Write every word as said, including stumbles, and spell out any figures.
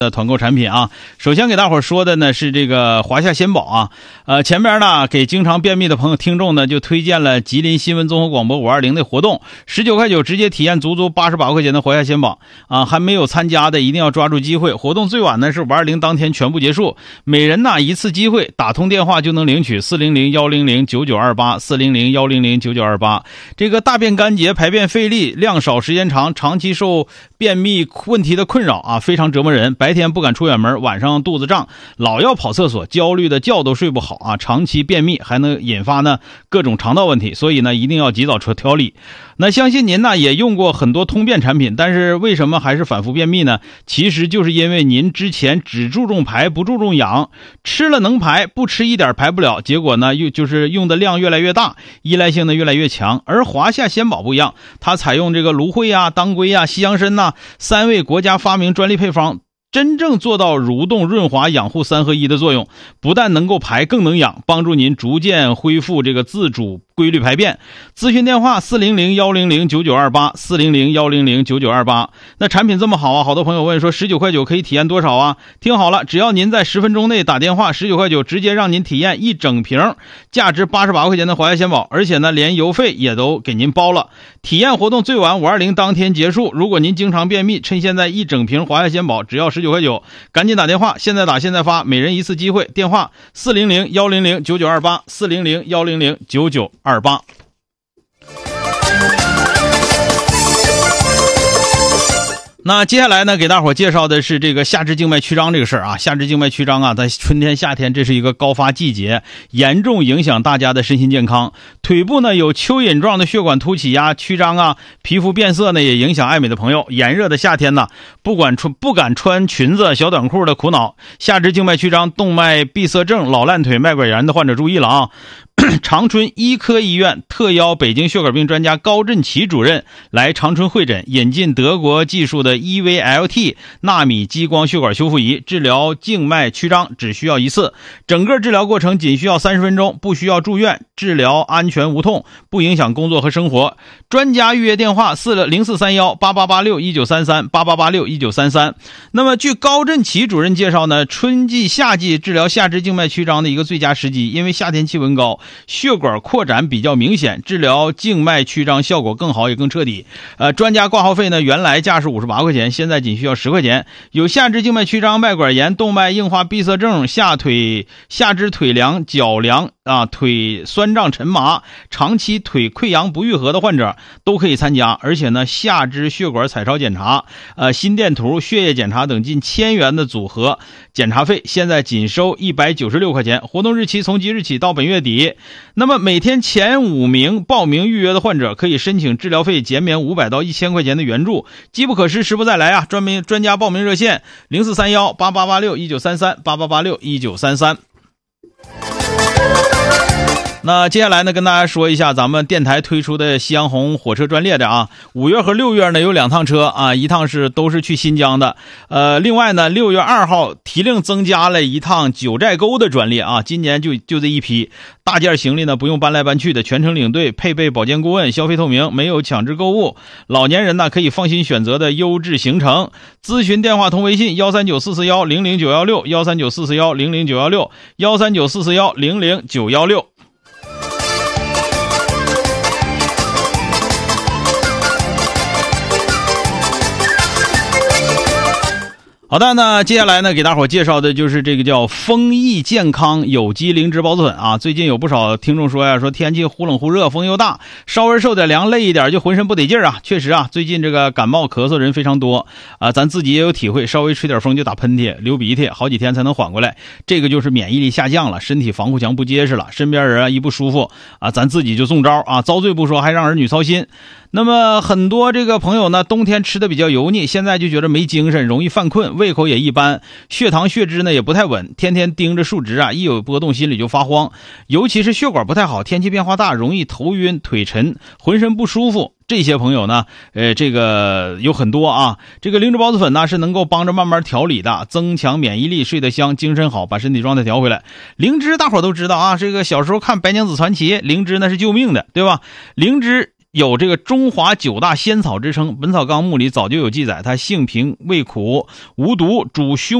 的团购产品啊，首先给大伙儿说的呢是这个华夏鲜宝啊，呃，前边呢给经常便秘的朋友听众呢就推荐了吉林新闻综合广播五二零的活动，十九块九直接体验足足八十八块钱的华夏鲜宝啊，还没有参加的一定要抓住机会，活动最晚呢是五二零当天全部结束，每人呢一次机会，打通电话就能领取四零零一零零九九二八 四零零一零零九九二八，这个大便干结、排便费力、量少时间长，长期受便秘问题的困扰啊，非常折磨人，白天不敢出远门，晚上肚子胀，老要跑厕所，焦虑的觉都睡不好啊，长期便秘还能引发呢各种肠道问题，所以呢一定要及早调理。那相信您呢也用过很多通便产品，但是为什么还是反复便秘呢？其实就是因为您之前只注重排不注重养，吃了能排，不吃一点排不了，结果呢又就是用的量越来越大，依赖性呢越来越强。而华夏鲜宝不一样，它采用这个芦荟啊、当归啊、西洋参呐、啊、三位国家发明专利配方，真正做到蠕动、润滑、养护三合一的作用，不但能够排，更能养，帮助您逐渐恢复这个自主规律排便。咨询电话四零零一零零九九二八 四零零一零零九九二八。那产品这么好啊，好多朋友问说十九块九可以体验多少啊？听好了，只要您在十分钟内打电话，十九块九直接让您体验一整瓶价值八十八块钱的华夏鲜宝，而且呢连邮费也都给您包了。体验活动最晚五二零当天结束，如果您经常便秘，趁现在一整瓶华夏鲜宝只要十九块九，赶紧打电话，现在打现在发，每人一次机会，电话四零零一零零九九二八 四零零一零零九九二八。那接下来呢，给大伙介绍的是这个下肢静脉曲张这个事儿啊。下肢静脉曲张啊，在春天夏天这是一个高发季节，严重影响大家的身心健康。腿部呢有蚯蚓状的血管凸起呀、曲张啊，皮肤变色呢也影响爱美的朋友。炎热的夏天呢，不管穿不敢穿裙子、小短裤的苦恼，下肢静脉曲张、动脉闭塞症、老烂腿、脉管炎的患者注意了啊！长春医科医院特邀北京血管病专家高振奇主任来长春会诊，引进德国技术的 E V L T 纳米激光血管修复仪，治疗静脉曲张只需要一次，整个治疗过程仅需要三十分钟，不需要住院，治疗安全无痛，不影响工作和生活。专家预约电话零四三一八八八六一九三三 八八八六一九三三。那么据高振奇主任介绍呢，春季夏季治疗下肢静脉曲张的一个最佳时机，因为夏天气温高，血管扩展比较明显，治疗静脉曲张效果更好也更彻底。呃，专家挂号费呢，原来价是五十八块钱，现在仅需要十块钱。有下肢静脉曲张、脉管炎、动脉硬化闭塞症、下腿下肢腿凉、脚凉啊、腿酸胀沉麻、长期腿溃疡不愈合的患者都可以参加。而且呢，下肢血管彩超检查、呃心电图、血液检查等近千元的组合检查费，现在仅收一百九十六块钱。活动日期从即日起到本月底。那么每天前五名报名预约的患者可以申请治疗费减免五百到一千块钱的援助，机不可失，时不再来啊！专门专家报名热线零四三一八八八六一九三三 八八八六一九三三。那接下来呢，跟大家说一下咱们电台推出的夕阳红火车专列的啊，五月和六月呢有两趟车啊，一趟是都是去新疆的，呃，另外呢六月二号提令增加了一趟九寨沟的专列啊，今年就就这一批大件行李呢不用搬来搬去的，全程领队，配备保健顾问，消费透明，没有强制购物，老年人呢可以放心选择的优质行程。咨询电话通微信幺三九四四一零零九一六 幺三九四四一零零九一六 幺三九四四一零零九一六。好的，那接下来呢，给大伙介绍的就是这个叫丰益健康有机灵芝孢子粉啊。最近有不少听众说呀，说天气忽冷忽热，风又大，稍微受点凉，累一点就浑身不得劲啊。确实啊，最近这个感冒咳嗽人非常多啊，咱自己也有体会，稍微吹点风就打喷嚏、流鼻涕，好几天才能缓过来。这个就是免疫力下降了，身体防护墙不结实了，身边人啊一不舒服啊，咱自己就中招啊，遭罪不说，还让儿女操心。那么很多这个朋友呢，冬天吃的比较油腻，现在就觉得没精神，容易犯困，胃口也一般，血糖血脂呢也不太稳，天天盯着数值啊，一有波动心里就发慌，尤其是血管不太好，天气变化大，容易头晕腿沉，浑身不舒服。这些朋友呢，呃，这个有很多啊。这个灵芝孢子粉呢是能够帮着慢慢调理的，增强免疫力，睡得香，精神好，把身体状态调回来。灵芝大伙都知道啊，这个小时候看《白娘子传奇》，灵芝那是救命的，对吧？灵芝有这个中华九大仙草之称，《本草纲目》里早就有记载，它性平、味苦、无毒，主胸